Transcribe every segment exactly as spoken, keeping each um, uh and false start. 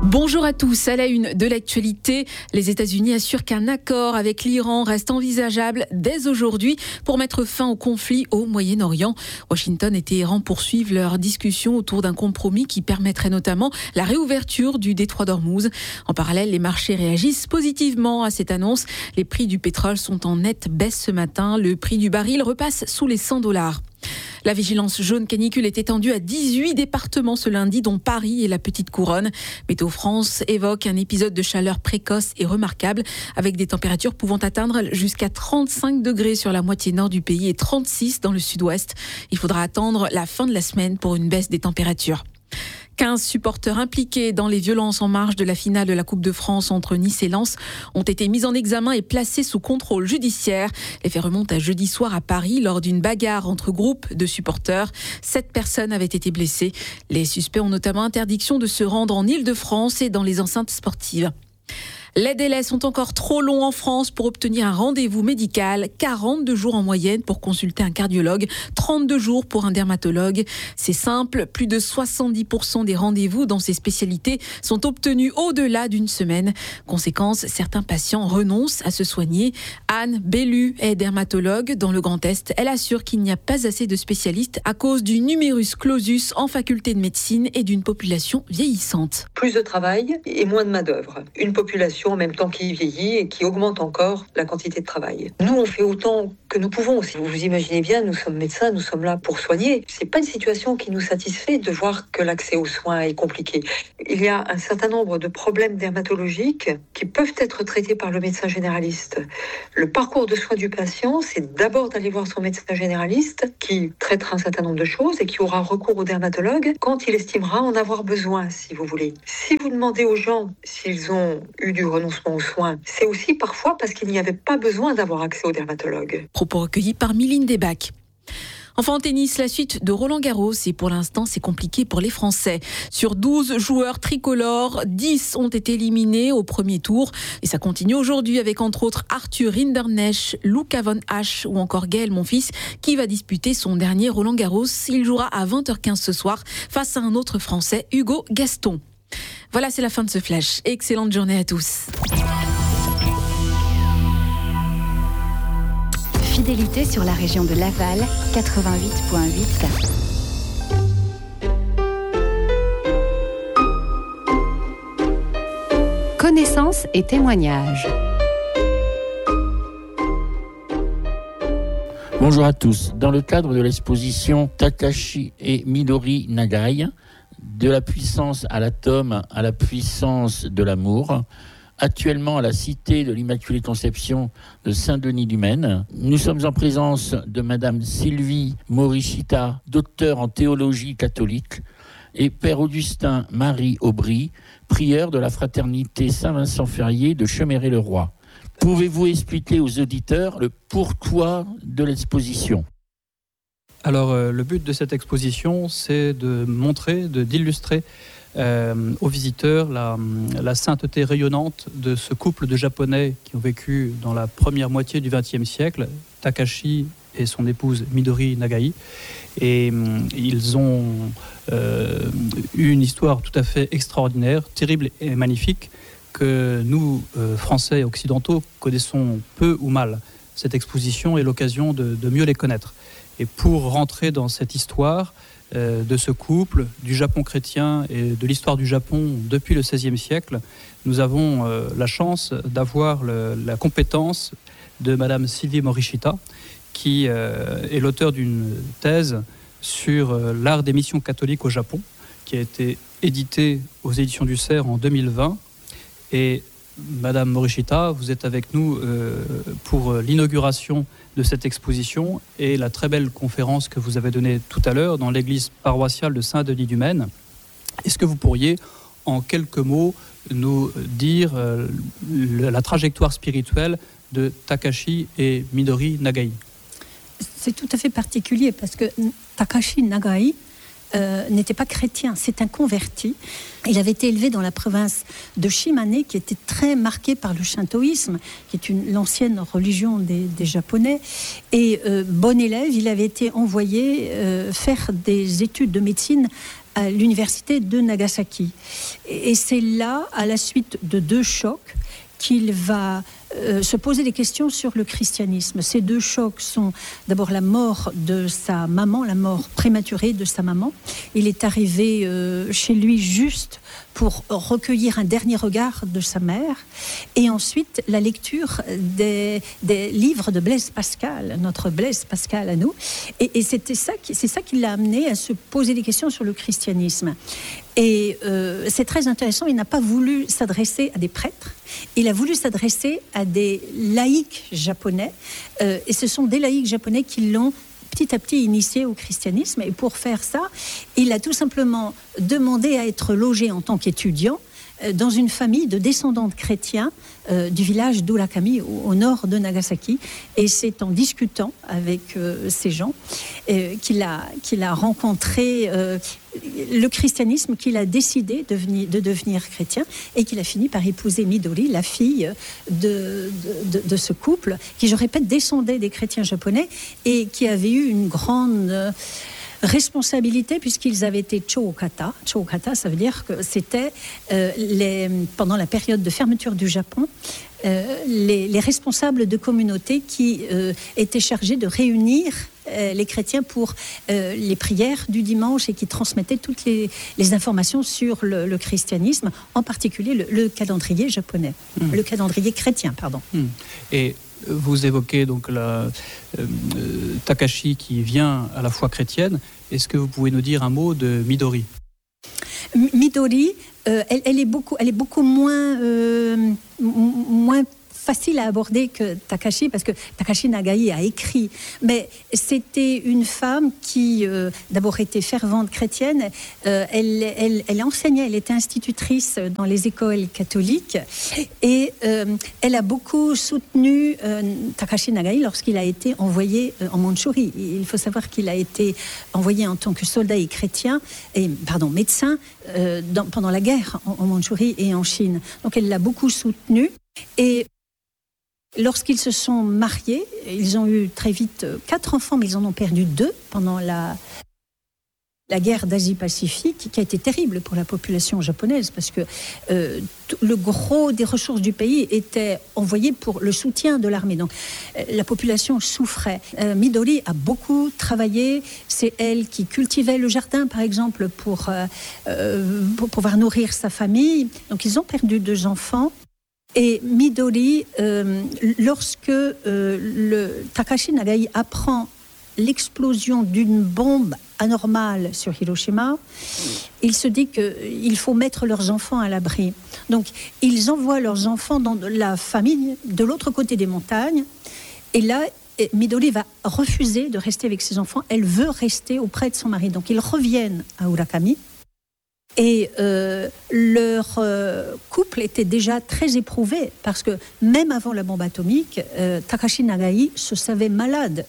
Bonjour à tous. À la une de l'actualité, les États-Unis assurent qu'un accord avec l'Iran reste envisageable dès aujourd'hui pour mettre fin au conflit au Moyen-Orient. Washington et Téhéran poursuivent leurs discussions autour d'un compromis qui permettrait notamment la réouverture du détroit d'Ormuz. En parallèle, les marchés réagissent positivement à cette annonce. Les prix du pétrole sont en nette baisse ce matin. Le prix du baril repasse sous les cent dollars. La vigilance jaune canicule est étendue à dix-huit départements ce lundi, dont Paris et la Petite Couronne. Météo France évoque un épisode de chaleur précoce et remarquable, avec des températures pouvant atteindre jusqu'à trente-cinq degrés sur la moitié nord du pays et trente-six dans le sud-ouest. Il faudra attendre la fin de la semaine pour une baisse des températures. quinze supporters impliqués dans les violences en marge de la finale de la Coupe de France entre Nice et Lens ont été mis en examen et placés sous contrôle judiciaire. Les faits remontent à jeudi soir à Paris lors d'une bagarre entre groupes de supporters. Sept personnes avaient été blessées. Les suspects ont notamment interdiction de se rendre en Île-de-France et dans les enceintes sportives. Les délais sont encore trop longs en France pour obtenir un rendez-vous médical. quarante-deux jours en moyenne pour consulter un cardiologue, trente-deux jours pour un dermatologue. C'est simple, plus de soixante-dix pour cent des rendez-vous dans ces spécialités sont obtenus au-delà d'une semaine. Conséquence, certains patients renoncent à se soigner. Anne Bellu est dermatologue dans le Grand Est. Elle assure qu'il n'y a pas assez de spécialistes à cause du numerus clausus en faculté de médecine et d'une population vieillissante. Plus de travail et moins de main-d'œuvre. Une population en même temps qui vieillit et qui augmente encore la quantité de travail. Nous, on fait autant que nous pouvons. Si vous vous imaginez bien, nous sommes médecins, nous sommes là pour soigner. C'est pas une situation qui nous satisfait de voir que l'accès aux soins est compliqué. Il y a un certain nombre de problèmes dermatologiques qui peuvent être traités par le médecin généraliste. Le parcours de soins du patient, c'est d'abord d'aller voir son médecin généraliste qui traitera un certain nombre de choses et qui aura recours au dermatologue quand il estimera en avoir besoin, si vous voulez. Si vous demandez aux gens s'ils ont eu du renoncement aux soins, c'est aussi parfois parce qu'il n'y avait pas besoin d'avoir accès au dermatologue. Propos recueillis par Mylène Debac. Enfin en tennis, la suite de Roland Garros et pour l'instant c'est compliqué pour les Français. Sur douze joueurs tricolores, dix ont été éliminés au premier tour et ça continue aujourd'hui avec entre autres Arthur Rinderknecht, Luca von Hasch ou encore Gaël Monfils qui va disputer son dernier Roland Garros. Il jouera à vingt heures quinze ce soir face à un autre Français, Hugo Gaston. Voilà, c'est la fin de ce flash. Excellente journée à tous. Fidélité sur la région de Laval, quatre-vingt-huit virgule huit. Connaissances et témoignages. Bonjour à tous. Dans le cadre de l'exposition Takashi et Midori Nagai, de la puissance à l'atome à la puissance de l'amour, actuellement à la Cité de l'Immaculée Conception de Saint-Denis-du-Maine. Nous sommes en présence de Madame Sylvie Morishita, docteur en théologie catholique, et Père Augustin Marie Aubry, prieur de la fraternité Saint-Vincent-Ferrier de Cheméret-le-Roi. Pouvez-vous expliquer aux auditeurs le pourquoi de l'exposition ? Alors, euh, le but de cette exposition, c'est de montrer, de, d'illustrer euh, aux visiteurs la, la sainteté rayonnante de ce couple de Japonais qui ont vécu dans la première moitié du vingtième siècle, Takashi et son épouse Midori Nagai. Et euh, ils ont euh, eu une histoire tout à fait extraordinaire, terrible et magnifique, que nous, euh, Français et Occidentaux, connaissons peu ou mal. Cette exposition est l'occasion de, de mieux les connaître. Et pour rentrer dans cette histoire euh, de ce couple, du Japon chrétien et de l'histoire du Japon depuis le seizième siècle, nous avons euh, la chance d'avoir le, la compétence de Madame Sylvie Morishita, qui euh, est l'auteur d'une thèse sur euh, l'art des missions catholiques au Japon, qui a été éditée aux éditions du Cerf en deux mille vingt. Et Madame Morishita, vous êtes avec nous euh, pour l'inauguration de cette exposition et la très belle conférence que vous avez donnée tout à l'heure dans l'église paroissiale de Saint-Denis-du-Maine. Est-ce que vous pourriez, en quelques mots, nous dire euh, la trajectoire spirituelle de Takashi et Midori Nagai ? C'est tout à fait particulier parce que Takashi Nagai Euh, n'était pas chrétien, c'est un converti. Il avait été élevé dans la province de Shimane, qui était très marquée par le shintoïsme, qui est une, l'ancienne religion des, des Japonais. Et euh, bon élève, il avait été envoyé euh, faire des études de médecine à l'université de Nagasaki. Et c'est là, à la suite de deux chocs, qu'il va euh, se poser des questions sur le christianisme. Ces deux chocs sont d'abord la mort de sa maman, la mort prématurée de sa maman. Il est arrivé euh, chez lui juste pour recueillir un dernier regard de sa mère, et ensuite la lecture des, des livres de Blaise Pascal, notre Blaise Pascal à nous, et, et c'était ça qui, c'est ça qui l'a amené à se poser des questions sur le christianisme. Et euh, c'est très intéressant, il n'a pas voulu s'adresser à des prêtres, il a voulu s'adresser à des laïcs japonais, euh, et ce sont des laïcs japonais qui l'ont petit à petit initié au christianisme. Et pour faire ça, il a tout simplement demandé à être logé en tant qu'étudiant dans une famille de descendants de chrétiens euh, du village d'Urakami, au, au nord de Nagasaki. Et c'est en discutant avec euh, ces gens euh, qu'il a, qu'il a rencontré euh, le christianisme, qu'il a décidé de, venir, de devenir chrétien, et qu'il a fini par épouser Midori, la fille de, de, de, de ce couple, qui, je répète, descendait des chrétiens japonais et qui avait eu une grande... Euh, responsabilité, puisqu'ils avaient été Chōkata. Chōkata, ça veut dire que c'était euh, les, pendant la période de fermeture du Japon, euh, les, les responsables de communautés qui euh, étaient chargés de réunir euh, les chrétiens pour euh, les prières du dimanche, et qui transmettaient toutes les, les informations sur le, le christianisme, en particulier le, le calendrier japonais, mmh. le calendrier chrétien, pardon. Mmh. Et vous évoquez donc la, euh, Takashi qui vient à la foi chrétienne. Est-ce que vous pouvez nous dire un mot de Midori ? Midori, euh, elle, elle, est beaucoup, elle est beaucoup moins, euh, m- moins facile à aborder que Takashi, parce que Takashi Nagai a écrit, mais c'était une femme qui euh, d'abord était fervente chrétienne, euh, elle, elle, elle enseignait, elle était institutrice dans les écoles catholiques, et euh, elle a beaucoup soutenu euh, Takashi Nagai lorsqu'il a été envoyé euh, en Mandchourie. Il faut savoir qu'il a été envoyé en tant que soldat et chrétien, et, pardon, médecin, euh, dans, pendant la guerre en, en Mandchourie et en Chine. Donc elle l'a beaucoup soutenu, et lorsqu'ils se sont mariés, ils ont eu très vite quatre enfants, mais ils en ont perdu deux pendant la, la guerre d'Asie-Pacifique, qui a été terrible pour la population japonaise, parce que euh, tout, le gros des ressources du pays était envoyé pour le soutien de l'armée. Donc euh, la population souffrait. Euh, Midori a beaucoup travaillé. C'est elle qui cultivait le jardin, par exemple, pour, euh, euh, pour pouvoir nourrir sa famille. Donc ils ont perdu deux enfants. Et Midori, euh, lorsque euh, le Takashi Nagai apprend l'explosion d'une bombe anormale sur Hiroshima, il se dit qu'il faut mettre leurs enfants à l'abri. Donc, ils envoient leurs enfants dans la famille de l'autre côté des montagnes. Et là, Midori va refuser de rester avec ses enfants. Elle veut rester auprès de son mari. Donc, ils reviennent à Urakami. Et euh, leur euh, couple était déjà très éprouvé, parce que même avant la bombe atomique, euh, Takashi Nagai se savait malade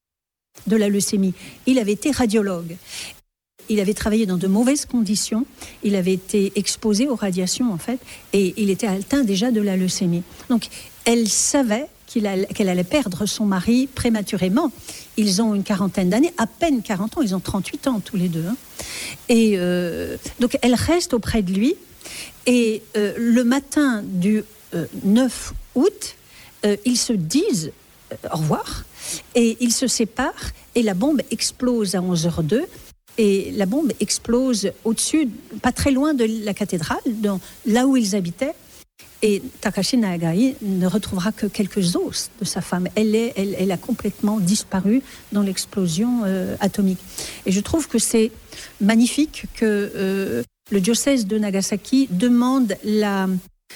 de la leucémie. Il avait été radiologue. Il avait travaillé dans de mauvaises conditions. Il avait été exposé aux radiations, en fait, et il était atteint déjà de la leucémie. Donc, elle savait qu'il allait, qu'elle allait perdre son mari prématurément. Ils ont une quarantaine d'années, à peine quarante ans, ils ont trente-huit ans tous les deux. Hein. Et euh, donc elle reste auprès de lui, et euh, le matin du euh, neuf août, euh, ils se disent euh, au revoir, et ils se séparent, et la bombe explose à onze heures deux, et la bombe explose au-dessus, pas très loin de la cathédrale, dans, là où ils habitaient. Et Takashi Nagai ne retrouvera que quelques os de sa femme. Elle, est, elle, elle a complètement disparu dans l'explosion euh, atomique. Et je trouve que c'est magnifique que euh, le diocèse de Nagasaki demande la,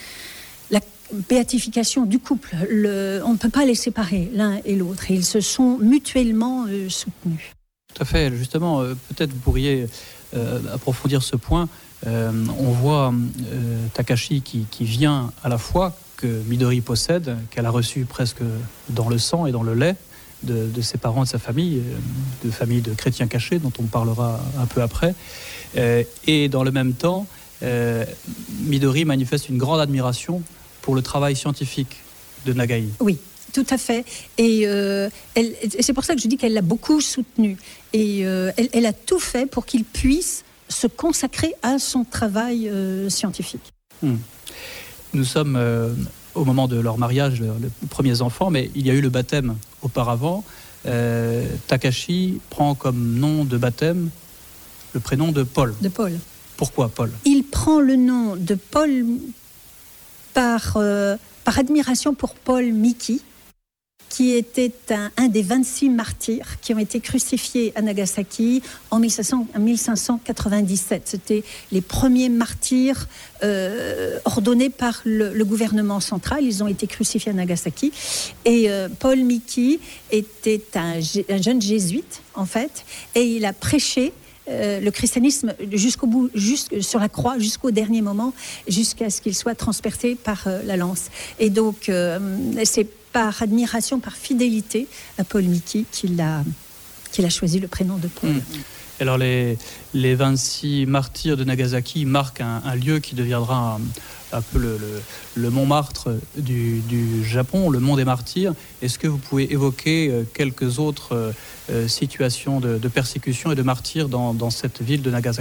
la béatification du couple. Le, on ne peut pas les séparer l'un et l'autre. Et ils se sont mutuellement euh, soutenus. Tout à fait. Justement, euh, peut-être vous pourriez euh, approfondir ce point. Euh, on voit euh, Takashi qui, qui vient à la foi que Midori possède, qu'elle a reçu presque dans le sang et dans le lait de, de ses parents et de sa famille, de famille de chrétiens cachés, dont on parlera un peu après. Euh, et dans le même temps, euh, Midori manifeste une grande admiration pour le travail scientifique de Nagai. Oui. Tout à fait. Et, euh, elle, et c'est pour ça que je dis qu'elle l'a beaucoup soutenu. Et euh, elle, elle a tout fait pour qu'il puisse se consacrer à son travail euh, scientifique. Hmm. Nous sommes euh, au moment de leur mariage, les premiers enfants, mais il y a eu le baptême auparavant. Euh, Takashi prend comme nom de baptême le prénom de Paul. De Paul. Pourquoi Paul ? Il prend le nom de Paul par, euh, par admiration pour Paul Miki, qui était un, un des vingt-six martyrs qui ont été crucifiés à Nagasaki en mille cinq cent quatre-vingt-dix-sept. C'était les premiers martyrs euh, ordonnés par le, le gouvernement central. Ils ont été crucifiés à Nagasaki. Et euh, Paul Miki était un, un jeune jésuite, en fait, et il a prêché Euh, le christianisme jusqu'au bout, jusque sur la croix, jusqu'au dernier moment, jusqu'à ce qu'il soit transpercé par euh, la lance. Et donc, euh, c'est par admiration, par fidélité à Paul Miki qu'il a, qu'il a choisi le prénom de Paul. Mmh. Alors, les, les vingt-six martyrs de Nagasaki marquent un, un lieu qui deviendra un, un peu le, le, le Montmartre du, du Japon, le mont des martyrs. Est-ce que vous pouvez évoquer quelques autres euh, situations de, de persécution et de martyrs dans, dans cette ville de Nagasaki ?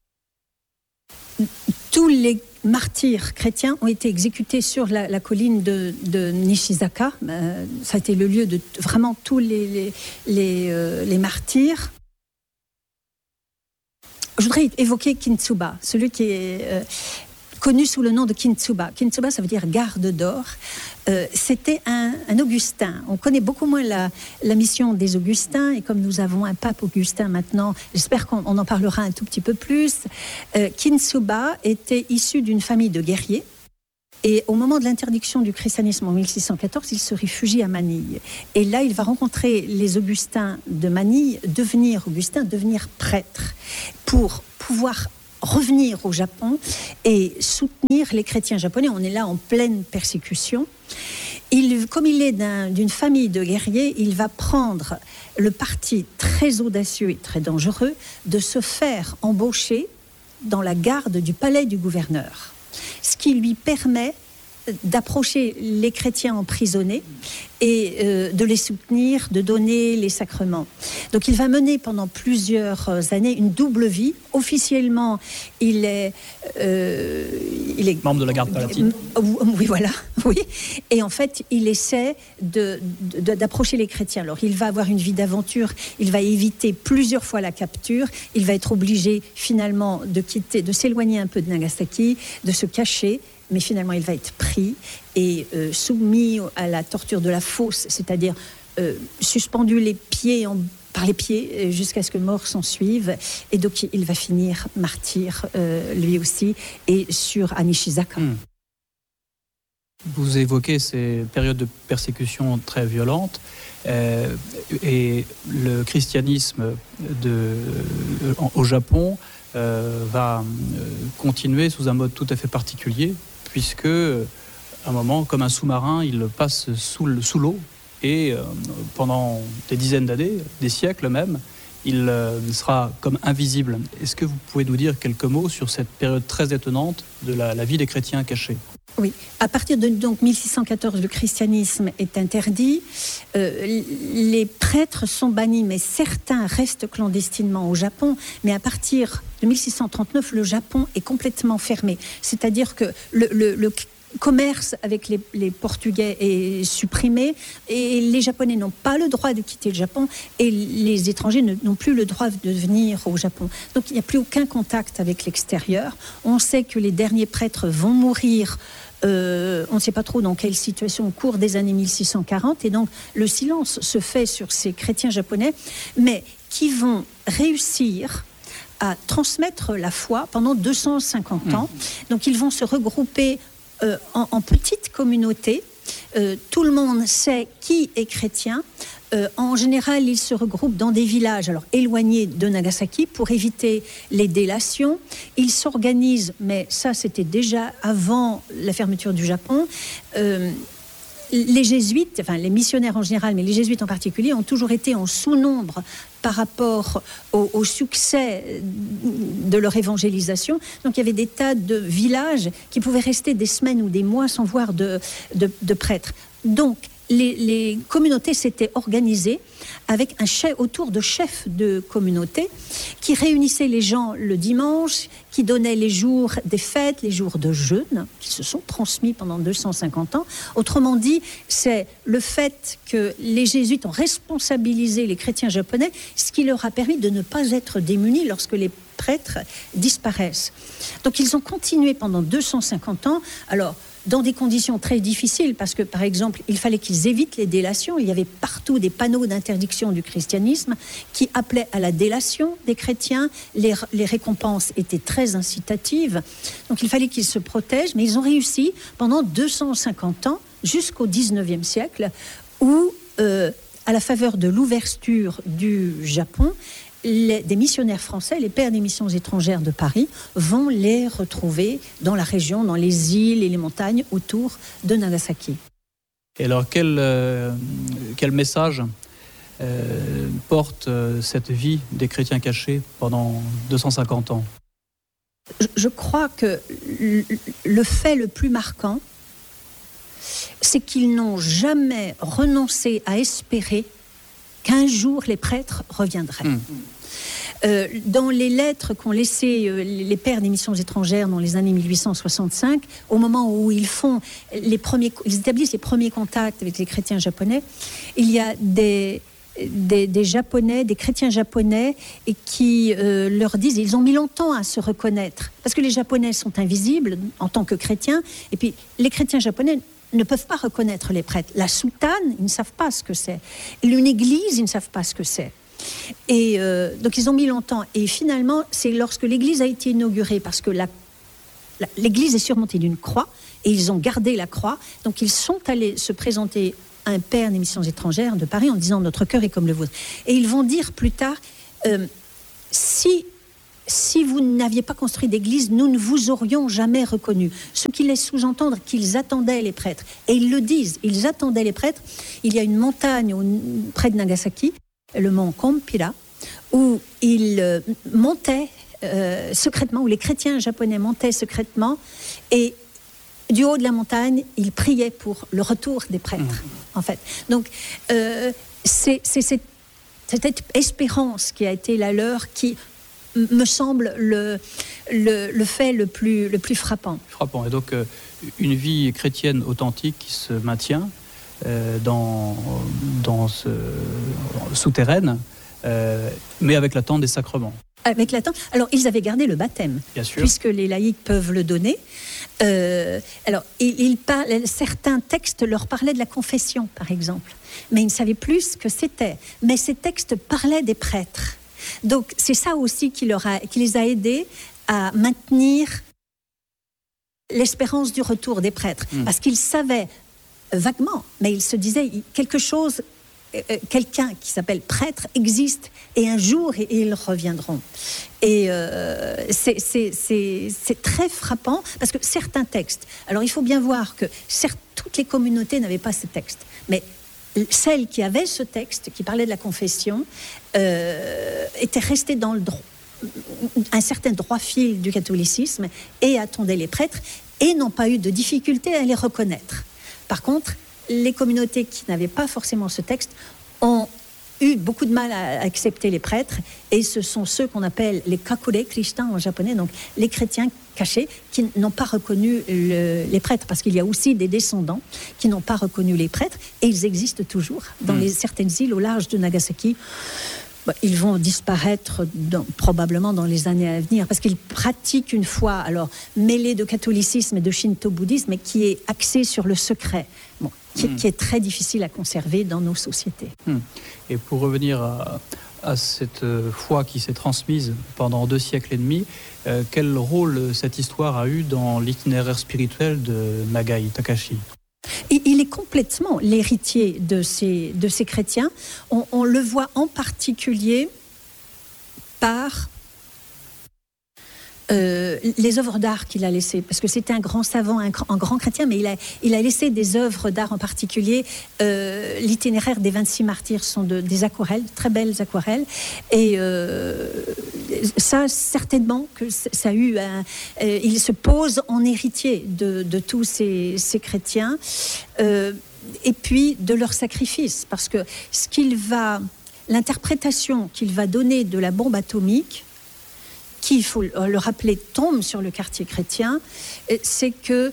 Tous les martyrs chrétiens ont été exécutés sur la, la colline de, de Nishizaka. Euh, ça a été le lieu de vraiment tous les, les, les, euh, les martyrs. Je voudrais évoquer Kintsuba, celui qui est euh, connu sous le nom de Kintsuba. Kintsuba, ça veut dire garde d'or. Euh, c'était un, un Augustin. On connaît beaucoup moins la, la mission des Augustins, et comme nous avons un pape Augustin maintenant, j'espère qu'on on en parlera un tout petit peu plus. Euh, Kintsuba était issu d'une famille de guerriers. Et au moment de l'interdiction du christianisme en mille six cent quatorze, il se réfugie à Manille. Et là, il va rencontrer les Augustins de Manille, devenir Augustin, devenir prêtre, pour pouvoir revenir au Japon et soutenir les chrétiens japonais. On est là en pleine persécution. Il, comme il est d'un, d'une famille de guerriers, il va prendre le parti très audacieux et très dangereux de se faire embaucher dans la garde du palais du gouverneur, ce qui lui permet d'approcher les chrétiens emprisonnés et euh, de les soutenir, de donner les sacrements. Donc il va mener pendant plusieurs années une double vie. Officiellement, il est, euh, il est membre de la garde palatine. Oui, voilà. Oui. Et en fait, il essaie de, de, d'approcher les chrétiens. Alors, il va avoir une vie d'aventure. Il va éviter plusieurs fois la capture. Il va être obligé finalement de quitter, de s'éloigner un peu de Nagasaki, de se cacher. Mais finalement, il va être pris et euh, soumis à la torture de la fosse, c'est-à-dire euh, suspendu les pieds en, par les pieds jusqu'à ce que mort s'en suive. Et donc, il va finir martyr, euh, lui aussi, et sur Nishizaka. Mmh. Vous évoquez ces périodes de persécution très violentes. Euh, et le christianisme de, euh, au Japon euh, va euh, continuer sous un mode tout à fait particulier, puisque, à un moment, comme un sous-marin, il passe sous, le, sous l'eau, et euh, pendant des dizaines d'années, des siècles même, il euh, sera comme invisible. Est-ce que vous pouvez nous dire quelques mots sur cette période très étonnante de la, la vie des chrétiens cachés ? Oui, à partir de donc, mille six cent quatorze, le christianisme est interdit. Euh, les prêtres sont bannis, mais certains restent clandestinement au Japon. Mais à partir de mille six cent trente-neuf, le Japon est complètement fermé. C'est-à-dire que le, le, le commerce avec les, les Portugais est supprimé et les Japonais n'ont pas le droit de quitter le Japon et les étrangers ne, n'ont plus le droit de venir au Japon. Donc il n'y a plus aucun contact avec l'extérieur. On sait que les derniers prêtres vont mourir. Euh, on ne sait pas trop dans quelle situation au cours des années mille six cent quarante, et donc le silence se fait sur ces chrétiens japonais, mais qui vont réussir à transmettre la foi pendant deux cent cinquante ans. Mmh. Donc ils vont se regrouper euh, en, en petites communautés. Euh, tout le monde sait qui est chrétien. Euh, en général, ils se regroupent dans des villages alors éloignés de Nagasaki pour éviter les délations. Ils s'organisent, mais ça c'était déjà avant la fermeture du Japon. Euh, les jésuites, enfin les missionnaires en général, mais les jésuites en particulier, ont toujours été en sous-nombre par rapport au, au succès de leur évangélisation. Donc il y avait des tas de villages qui pouvaient rester des semaines ou des mois sans voir de, de, de prêtres. Donc les, les communautés s'étaient organisées avec un chef, autour de chefs de communauté qui réunissaient les gens le dimanche, qui donnaient les jours des fêtes, les jours de jeûne, qui se sont transmis pendant deux cent cinquante ans. Autrement dit, c'est le fait que les jésuites ont responsabilisé les chrétiens japonais, ce qui leur a permis de ne pas être démunis lorsque les prêtres disparaissent. Donc ils ont continué pendant deux cent cinquante ans. Alors, dans des conditions très difficiles, parce que, par exemple, il fallait qu'ils évitent les délations. Il y avait partout des panneaux d'interdiction du christianisme qui appelaient à la délation des chrétiens. Les, les récompenses étaient très incitatives. Donc, il fallait qu'ils se protègent. Mais ils ont réussi pendant deux cent cinquante ans, jusqu'au dix-neuvième siècle, où, euh, à la faveur de l'ouverture du Japon, Les, des missionnaires français, les pères des missions étrangères de Paris, vont les retrouver dans la région, dans les îles et les montagnes autour de Nagasaki. Et alors, quel, euh, quel message euh, porte euh, cette vie des chrétiens cachés pendant deux cent cinquante ans ? je, je crois que le, le fait le plus marquant, c'est qu'ils n'ont jamais renoncé à espérer qu'un jour les prêtres reviendraient. Mmh. Euh, dans les lettres qu'ont laissées euh, les pères des missions étrangères dans les années mille huit cent soixante-cinq, au moment où ils font les premiers, ils établissent les premiers contacts avec les chrétiens japonais, il y a des Des, des Japonais, des chrétiens japonais, et qui euh, leur disent, ils ont mis longtemps à se reconnaître, parce que les Japonais sont invisibles en tant que chrétiens, et puis les chrétiens japonais ne peuvent pas reconnaître les prêtres. La soutane, ils ne savent pas ce que c'est. Une église, ils ne savent pas ce que c'est. Et euh, donc ils ont mis longtemps, et finalement, c'est lorsque l'église a été inaugurée, parce que la, la, l'église est surmontée d'une croix, et ils ont gardé la croix, donc ils sont allés se présenter un père des missions étrangères de Paris en disant « Notre cœur est comme le vôtre ». Et ils vont dire plus tard euh, « si, si vous n'aviez pas construit d'église, nous ne vous aurions jamais reconnu ». Ce qui laisse sous-entendre qu'ils attendaient les prêtres. Et ils le disent, ils attendaient les prêtres. Il y a une montagne au, près de Nagasaki, le mont Kompira, où ils euh, montaient euh, secrètement, où les chrétiens japonais montaient secrètement, et du haut de la montagne, ils priaient pour le retour des prêtres, mmh. en fait. Donc, euh, c'est, c'est, c'est cette espérance qui a été la leur qui me semble le, le, le fait le plus, le plus frappant. Frappant. Et donc, euh, une vie chrétienne authentique qui se maintient euh, dans, dans ce souterraine, euh, mais avec l'attente des sacrements. Avec l'attente. Alors, ils avaient gardé le baptême, bien sûr, puisque les laïcs peuvent le donner. Euh, alors, ils, ils parlent, certains textes leur parlaient de la confession, par exemple, mais ils ne savaient plus ce que c'était. Mais ces textes parlaient des prêtres. Donc, c'est ça aussi qui, leur a, qui les a aidés à maintenir l'espérance du retour des prêtres. Mmh. Parce qu'ils savaient vaguement, mais ils se disaient quelque chose... quelqu'un qui s'appelle prêtre existe et un jour ils reviendront. Et euh, c'est, c'est, c'est, c'est très frappant parce que certains textes, alors il faut bien voir que certes, toutes les communautés n'avaient pas ce texte, mais celles qui avaient ce texte, qui parlait de la confession, euh, étaient restées dans le droit, un certain droit fil du catholicisme et attendaient les prêtres et n'ont pas eu de difficulté à les reconnaître. Par contre, les communautés qui n'avaient pas forcément ce texte ont eu beaucoup de mal à accepter les prêtres, et ce sont ceux qu'on appelle les kakure Krishna en japonais, donc les chrétiens cachés qui n'ont pas reconnu le, les prêtres, parce qu'il y a aussi des descendants qui n'ont pas reconnu les prêtres, et ils existent toujours dans mmh. les, certaines îles au large de Nagasaki. Ils vont disparaître dans, probablement dans les années à venir, parce qu'ils pratiquent une foi alors mêlée de catholicisme et de shinto-bouddhisme, mais qui est axée sur le secret, bon, qui, mmh. qui est très difficile à conserver dans nos sociétés. Mmh. Et pour revenir à, à cette foi qui s'est transmise pendant deux siècles et demi, euh, quel rôle cette histoire a eu dans l'itinéraire spirituel de Nagai Takashi ? Il est complètement l'héritier de ces, de ces chrétiens. On, on le voit en particulier par euh, les œuvres d'art qu'il a laissées. Parce que c'était un grand savant, un, un grand chrétien, mais il a, il a laissé des œuvres d'art en particulier. Euh, l'itinéraire des vingt-six martyrs sont de, des aquarelles, très belles aquarelles. Et euh, ça, certainement, que ça a eu un, euh, il se pose en héritier de, de tous ces, ces chrétiens. Euh, et puis de leur sacrifice, parce que ce qu'il va, l'interprétation qu'il va donner de la bombe atomique, qui, il faut le rappeler, tombe sur le quartier chrétien, c'est que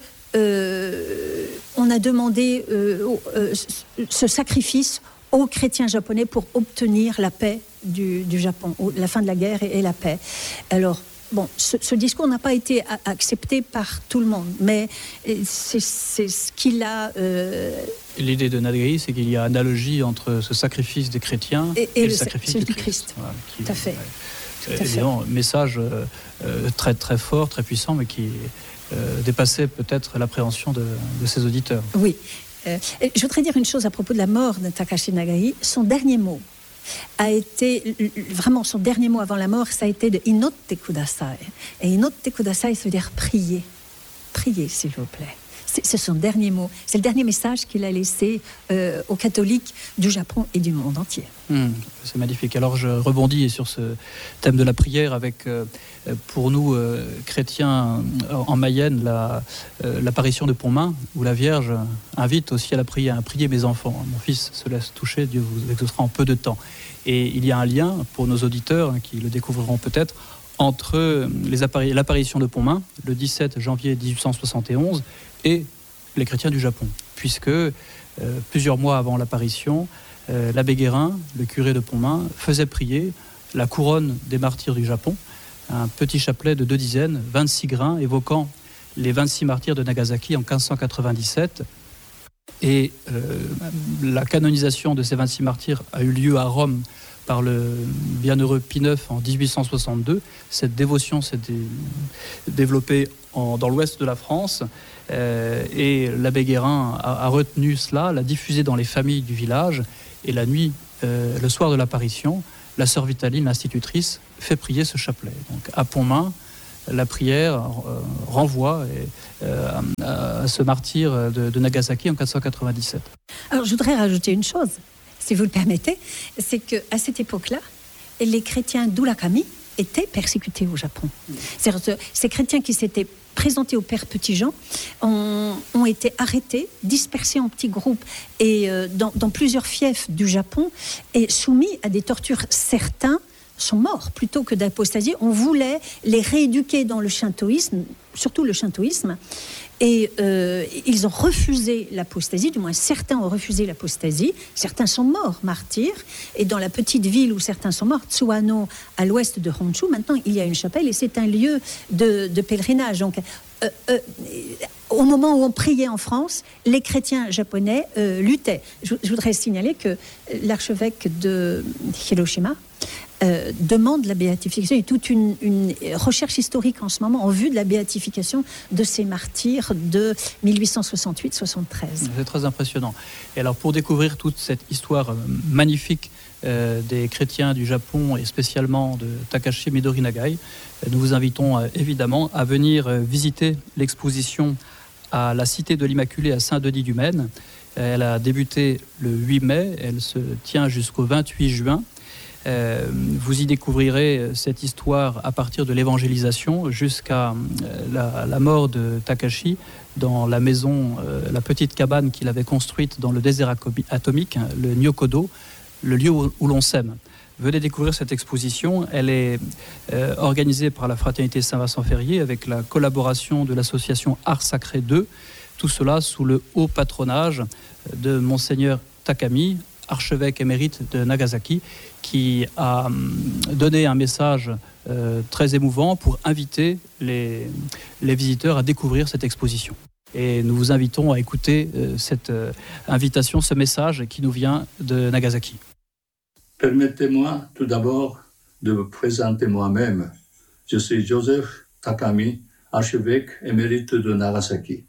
euh, on a demandé euh, euh, ce sacrifice aux chrétiens japonais pour obtenir la paix du, du Japon, la fin de la guerre et, et la paix. Alors, bon, ce, ce discours n'a pas été a, accepté par tout le monde, mais c'est, c'est ce qu'il a... Euh... L'idée de Nagai, c'est qu'il y a analogie entre ce sacrifice des chrétiens et, et, et le, le sacrifice du Christ. Christ. Voilà, qui, tout à fait. Ouais, Tout évidemment, message euh, très, très fort, très puissant, mais qui euh, dépassait peut-être l'appréhension de, de ses auditeurs. Oui. Euh, je voudrais dire une chose à propos de la mort de Takashi Nagai. Son dernier mot a été, vraiment son dernier mot avant la mort, ça a été de Inotte Kudasai. Et Inotte Kudasai, ça veut dire prier. Priez, s'il vous plaît. C'est, c'est son dernier mot. C'est le dernier message qu'il a laissé euh, aux catholiques du Japon et du monde entier. Mmh, c'est magnifique. Alors je rebondis sur ce thème de la prière avec, euh, pour nous, euh, chrétiens en Mayenne, la, euh, l'apparition de Pontmain, où la Vierge invite aussi à la prière, à prier mes enfants. Mon fils se laisse toucher, Dieu vous exaucera en peu de temps. Et il y a un lien, pour nos auditeurs, qui le découvriront peut-être, entre les appari- l'apparition de Pontmain, le dix-sept janvier dix-huit cent soixante et onze, et les chrétiens du Japon, puisque euh, plusieurs mois avant l'apparition, euh, l'abbé Guérin, le curé de Pontmain, faisait prier la couronne des martyrs du Japon, un petit chapelet de deux dizaines, vingt-six grains, évoquant les vingt-six martyrs de Nagasaki en quinze cent quatre-vingt-dix-sept. Et euh, la canonisation de ces vingt-six martyrs a eu lieu à Rome par le bienheureux Pie neuf en dix-huit cent soixante-deux. Cette dévotion s'est dé- développée en, dans l'ouest de la France. Euh, et l'abbé Guérin a, a retenu cela, l'a diffusé dans les familles du village, et la nuit, euh, le soir de l'apparition, la sœur Vitaline, l'institutrice, fait prier ce chapelet. Donc à Pontmain, la prière euh, renvoie et, euh, à, à ce martyr de, de Nagasaki en quinze cent quatre-vingt-dix-sept. Alors je voudrais rajouter une chose, si vous le permettez, c'est qu'à cette époque-là, les chrétiens d'Urakami étaient persécutés au Japon. C'est-à-dire que ces chrétiens qui s'étaient présentés au père Petit-Jean ont, ont été arrêtés, dispersés en petits groupes et euh, dans, dans plusieurs fiefs du Japon et soumis à des tortures. Certains sont morts plutôt que d'apostasie. On voulait les rééduquer dans le shintoïsme, surtout le shintoïsme, et euh, ils ont refusé l'apostasie, du moins certains ont refusé l'apostasie, certains sont morts, martyrs, et dans la petite ville où certains sont morts, Tsuwano, à l'ouest de Honshu, maintenant il y a une chapelle et c'est un lieu de, de pèlerinage. Donc, euh, euh, au moment où on priait en France, les chrétiens japonais euh, luttaient. Je, je voudrais signaler que l'archevêque de Hiroshima Euh, demande la béatification. Il y a toute une, une recherche historique en ce moment en vue de la béatification de ces martyrs de dix-huit cent soixante-huit soixante-treize. C'est très impressionnant. Et alors pour découvrir toute cette histoire magnifique euh, des chrétiens du Japon et spécialement de Takashi Midori Nagai, nous vous invitons euh, évidemment à venir euh, visiter l'exposition à la Cité de l'Immaculée à Saint-Denis-du-Maine. Elle a débuté le huit mai, elle se tient jusqu'au vingt-huit juin. Euh, vous y découvrirez cette histoire à partir de l'évangélisation jusqu'à la, la mort de Takashi dans la maison, euh, la petite cabane qu'il avait construite dans le désert atomique, le Nyokodo, le lieu où, où l'on s'aime. Venez découvrir cette exposition. Elle est euh, organisée par la Fraternité Saint-Vincent-Ferrier avec la collaboration de l'association Art Sacré deux. Tout cela sous le haut patronage de Monseigneur Takami, archevêque émérite de Nagasaki, qui a donné un message euh, très émouvant pour inviter les, les visiteurs à découvrir cette exposition. Et nous vous invitons à écouter euh, cette euh, invitation, ce message qui nous vient de Nagasaki. Permettez-moi tout d'abord de me présenter moi-même. Je suis Joseph Takami, archevêque émérite de Nagasaki.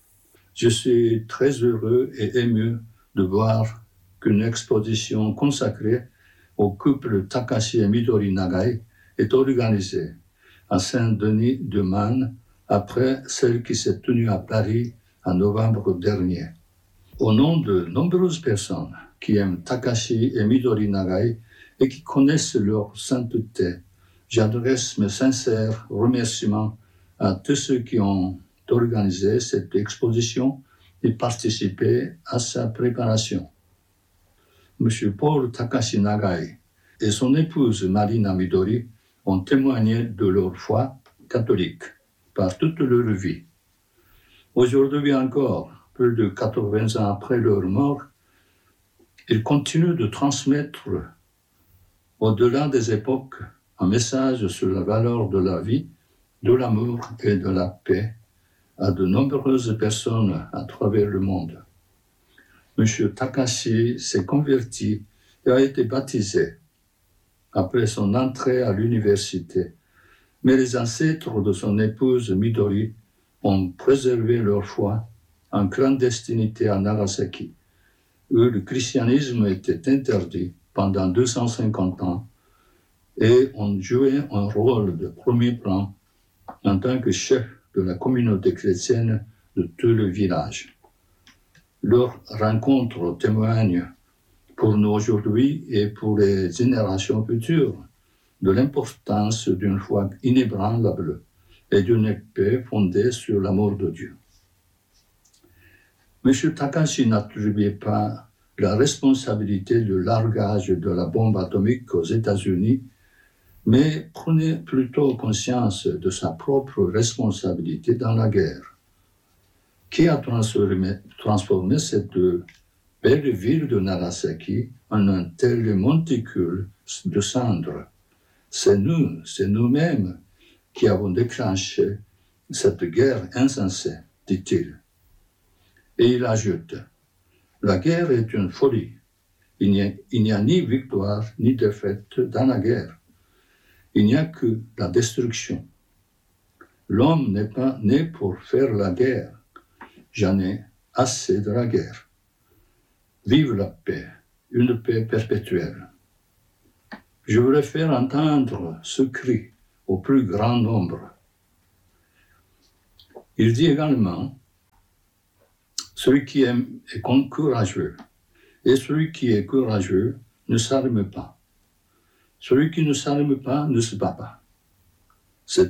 Je suis très heureux et ému de voir qu'une exposition consacrée au couple Takashi et Midori Nagai est organisée à Saint-Denis-de-Maine après celle qui s'est tenue à Paris en novembre dernier. Au nom de nombreuses personnes qui aiment Takashi et Midori Nagai et qui connaissent leur sainteté, j'adresse mes sincères remerciements à tous ceux qui ont organisé cette exposition Il participait à sa préparation. M. Paul Takashi Nagai et son épouse Marina Midori ont témoigné de leur foi catholique par toute leur vie. Aujourd'hui encore, plus de quatre-vingts ans après leur mort, ils continuent de transmettre, au-delà des époques, un message sur la valeur de la vie, de l'amour et de la paix à de nombreuses personnes à travers le monde. M. Takashi s'est converti et a été baptisé après son entrée à l'université, mais les ancêtres de son épouse Midori ont préservé leur foi en clandestinité à Nagasaki, où le christianisme était interdit pendant deux cent cinquante ans et ont joué un rôle de premier plan en tant que chef de la communauté chrétienne de tout le village. Leur rencontre témoigne pour nous aujourd'hui et pour les générations futures de l'importance d'une foi inébranlable et d'une paix fondée sur l'amour de Dieu. M. Takashi n'attribuait pas la responsabilité du largage de la bombe atomique aux États-Unis, mais prenait plutôt conscience de sa propre responsabilité dans la guerre, qui a transformé, transformé cette belle ville de Nagasaki en un tel monticule de cendres. C'est nous, c'est nous-mêmes qui avons déclenché cette guerre insensée, dit-il. Et il ajoute, la guerre est une folie. Il n'y a, il n'y a ni victoire ni défaite dans la guerre. Il n'y a que la destruction. L'homme n'est pas né pour faire la guerre. J'en ai assez de la guerre. Vive la paix, une paix perpétuelle. Je voudrais faire entendre ce cri au plus grand nombre. Il dit également, celui qui aime est courageux, et celui qui est courageux ne s'arme pas. Celui qui ne s'arme pas ne se bat pas.